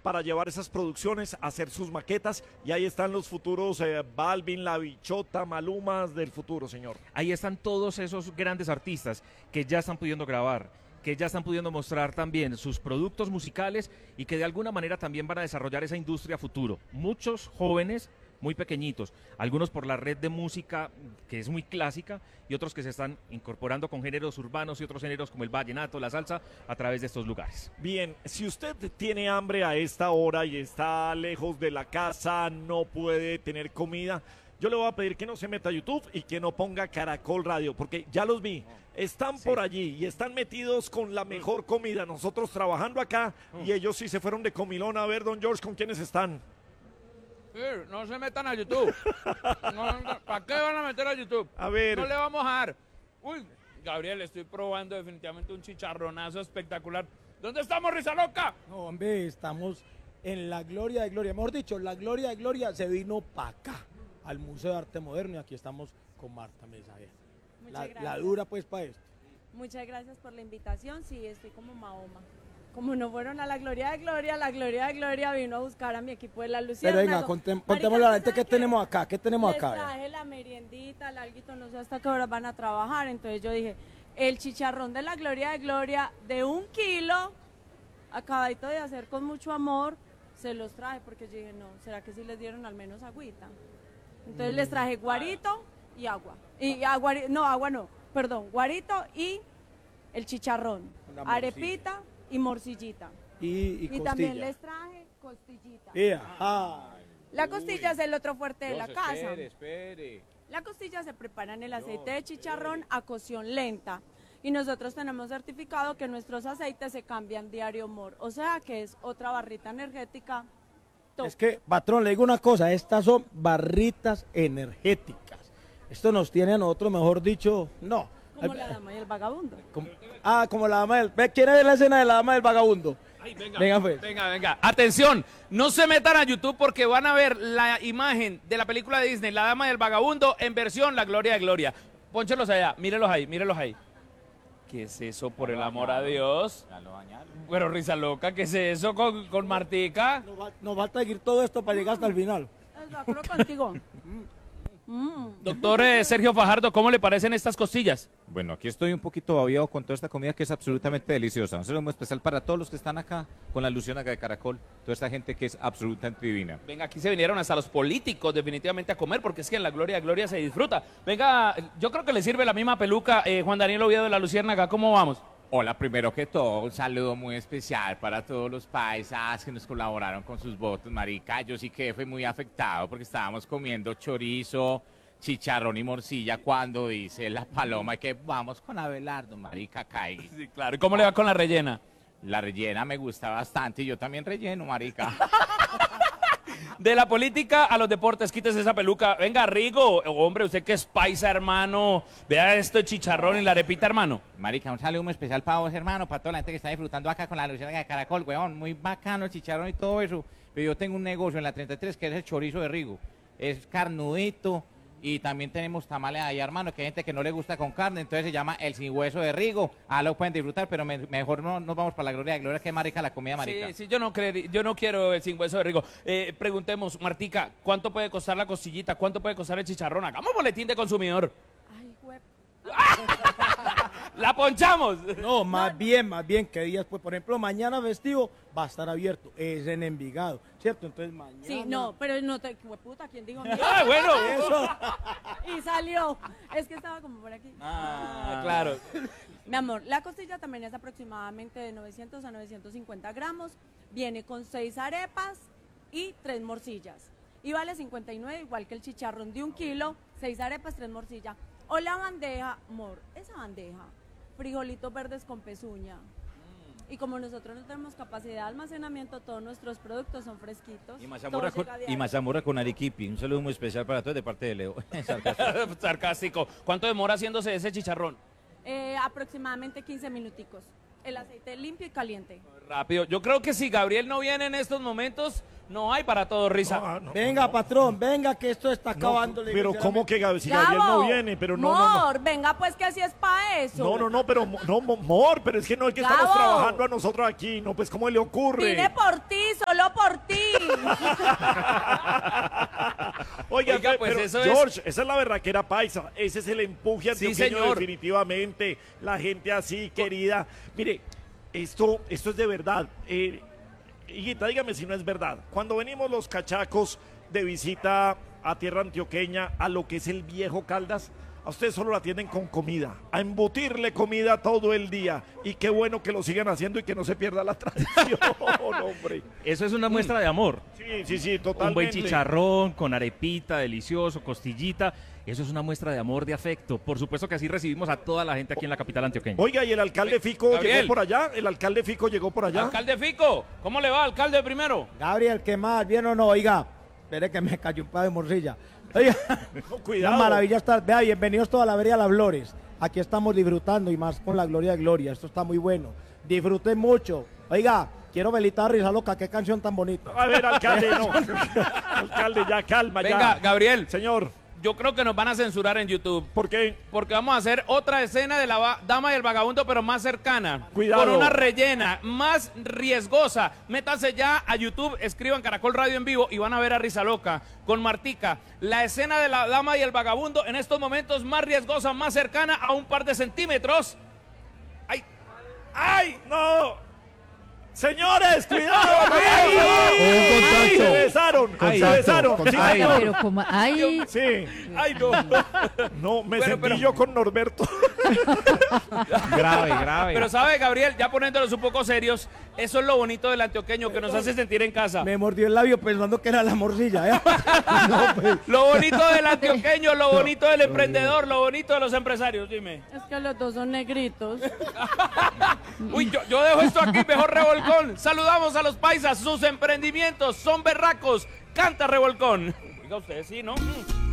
para llevar esas producciones, hacer sus maquetas, y ahí están los futuros Balvin, La Bichota, Malumas del futuro, señor. Ahí están todos esos grandes artistas que ya están pudiendo grabar, que ya están pudiendo mostrar también sus productos musicales y que de alguna manera también van a desarrollar esa industria futuro. Muchos jóvenes muy pequeñitos, algunos por la red de música que es muy clásica y otros que se están incorporando con géneros urbanos y otros géneros como el vallenato, la salsa, a través de estos lugares. Bien, si usted tiene hambre a esta hora y está lejos de la casa, no puede tener comida, yo le voy a pedir que no se meta a YouTube y que no ponga Caracol Radio, porque ya los vi, están por allí y están metidos con la mejor comida, nosotros trabajando acá y ellos sí se fueron de comilón. A ver, don George, ¿con quiénes están? No se metan a YouTube. ¿Para qué van a meter a YouTube? A ver. No le vamos a dar. Uy, Gabriel, estoy probando definitivamente un chicharronazo espectacular. ¿Dónde estamos, Risa Loca? No, hombre, estamos en la gloria de gloria. Mejor dicho, la gloria de gloria se vino para acá, al Museo de Arte Moderno, y aquí estamos con Marta Mesa. La dura, pues, para esto. Muchas gracias por la invitación. Sí, estoy como Mahoma. Como no fueron a la gloria de gloria vino a buscar a mi equipo de la Luciana. Pero venga, contémosle a la gente qué tenemos acá, Les traje la meriendita, el alguito, no sé hasta qué hora van a trabajar, entonces yo dije, el chicharrón de la gloria de 1 kilo, acabadito de hacer con mucho amor, se los traje porque yo dije, no, ¿será que sí les dieron al menos agüita? Entonces les traje guarito y agua. Guarito y el chicharrón, arepita y morcillita. Y también les traje costillita. La costilla es el otro fuerte de la casa. Espere. La costilla se prepara en el aceite de chicharrón a cocción lenta. Y nosotros tenemos certificado que nuestros aceites se cambian diario, amor. O sea que es otra barrita energética. Top. Es que, patrón, le digo una cosa, estas son barritas energéticas. Esto nos tiene a nosotros, mejor dicho, no. Como la dama y el vagabundo. Como la dama del... ¿Quiere ver la escena de la dama del vagabundo? Ay, venga, pues. Venga. Atención, no se metan a YouTube porque van a ver la imagen de la película de Disney, La Dama del Vagabundo, en versión La Gloria de Gloria. Pónchelos allá, mírelos ahí. ¿Qué es eso, por el amor a Dios? Ya lo bañaron. Pero Risa Loca, ¿qué es eso con Martica? Nos va a seguir todo esto para llegar hasta el final. De acuerdo contigo. Doctor Sergio Fajardo, ¿cómo le parecen estas costillas? Bueno, aquí estoy un poquito babiado con toda esta comida que es absolutamente deliciosa. Un saludo muy especial para todos los que están acá con la Luciérnaga de Caracol, toda esta gente que es absolutamente divina. Venga, aquí se vinieron hasta los políticos definitivamente a comer porque es que en la Gloria de Gloria se disfruta. Venga, yo creo que le sirve la misma peluca, Juan Daniel Oviedo de la Luciérnaga, ¿cómo vamos? Hola, primero que todo, un saludo muy especial para todos los paisas que nos colaboraron con sus votos, marica. Yo sí que fui muy afectado porque estábamos comiendo chorizo, chicharrón y morcilla cuando dice la paloma que vamos con Abelardo, marica, caí. Sí, claro. ¿Y cómo le va con la rellena? La rellena me gusta bastante y yo también relleno, marica. De la política a los deportes, quítese esa peluca. Venga, Rigo, hombre, usted que es paisa, hermano. Vea esto, el chicharrón y la arepita, hermano. Marica, un saludo muy especial para vos, hermano, para toda la gente que está disfrutando acá con la Luciérnaga de Caracol, weón. Muy bacano el chicharrón y todo eso. Pero yo tengo un negocio en la 33 que es el chorizo de Rigo. Es carnudito. Y también tenemos tamales ahí, hermano, que hay gente que no le gusta con carne, entonces se llama el sin hueso de Rigo. Lo pueden disfrutar, pero mejor no nos vamos para la gloria de gloria, que marica la comida, marica. Sí, yo no quiero el sin hueso de Rigo. Preguntemos, Martica, ¿cuánto puede costar la costillita? ¿Cuánto puede costar el chicharrón? Hagamos boletín de consumidor. Ay, güey. ¡La ponchamos! No, más bien, ¿qué días? Pues, por ejemplo, mañana festivo va a estar abierto, es en Envigado, ¿cierto? Entonces mañana... Sí, no, pero no te... Puta, ¿quién dijo? ¡Ah, bueno! Eso. Y salió. Es que estaba como por aquí. Claro. Mi amor, la costilla también es aproximadamente de 900 a 950 gramos. Viene con 6 arepas y 3 morcillas. Y vale 59, igual que el chicharrón de 1 kilo, 6 arepas, 3 morcillas. O la bandeja, amor, esa bandeja, frijolitos verdes con pezuña. Y como nosotros no tenemos capacidad de almacenamiento, todos nuestros productos son fresquitos. Y mazamorra con arequipe. Un saludo muy especial para todos de parte de Leo. Sarcástico. ¿Cuánto demora haciéndose ese chicharrón? Aproximadamente 15 minuticos. El aceite limpio y caliente. Rápido. Yo creo que si Gabriel no viene en estos momentos, no hay para todo, Risa. Venga, patrón, venga, que esto está acabando. Pero ¿cómo que si Gabriel no viene? Pero no. Venga, pues que así es para eso. Pero es que no es que estamos trabajando a nosotros aquí, no, pues ¿cómo le ocurre? Vine por ti, solo por Oiga, Oiga, pues pero, eso es- George, esa es la berraquera paisa. Ese es el empuje Sí, antioqueño, señor. definitivamente. La gente así, querida. Mire, esto es de verdad. Higuita, dígame si no es verdad. Cuando venimos los cachacos de visita a tierra antioqueña, a lo que es el viejo Caldas, a ustedes solo la atienden con comida, a embutirle comida todo el día. Y qué bueno que lo sigan haciendo y que no se pierda la tradición, hombre. Eso es una muestra de amor. Sí, totalmente. Un buen chicharrón con arepita, delicioso, costillita. Eso es una muestra de amor, de afecto. Por supuesto que así recibimos a toda la gente aquí en la capital antioqueña. Oiga, ¿y el alcalde Fico Gabriel. llegó por allá? ¿El alcalde Fico llegó por allá? Alcalde Fico, ¿cómo le va, alcalde, primero? Gabriel, ¿qué más? ¿Bien o no? Oiga, espere que me cayó un pedazo de morcilla. Oiga, No, cuidado. una maravilla estar. Vea, bienvenidos toda la Feria de las Flores. Aquí estamos disfrutando y más con la gloria de gloria. Esto está muy bueno. Disfruten mucho. Oiga, quiero felicitar a Risa Loca. Qué canción tan bonita. A ver, alcalde, no. Alcalde, ya calma, Venga, ya. Gabriel, Señor, yo creo que nos van a censurar en YouTube. ¿por qué? Porque vamos a hacer otra escena de la dama y el vagabundo, pero más cercana. Cuidado. Con una rellena, más riesgosa. Métanse ya a YouTube, escriban Caracol Radio en vivo y van a ver a Risa Loca con Martica. La escena de la dama y el vagabundo en estos momentos más riesgosa, más cercana a un par de centímetros. ¡Ay! ¡Ay! ¡No! Señores, cuidado. Un Se contacto. besaron. Se Contacto, besaron. Sí, contacto. señor. Pero como, ay, Sí. ¡Ay, no! No, me Pero, sentí pero- yo con Norberto. Grave. Pero sabe, Gabriel, ya poniéndolos un poco serios, eso es lo bonito del antioqueño, que nos hace sentir en casa. Me mordió el labio pensando que era la morcilla. ¿eh? No, pues. Lo bonito del antioqueño, lo bonito del emprendedor, lo bonito de los empresarios, dime. Es que los dos son negritos. Uy, yo dejo esto aquí, mejor revolcón. Saludamos a los paisas, sus emprendimientos son berracos. Canta revolcón. Diga usted, sí, ¿no?